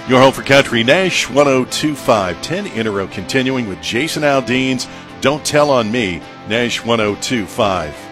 Your home for country, Nash 102.5. 10 in a row, continuing with Jason Aldean's Don't Tell on Me, Nash 102.5.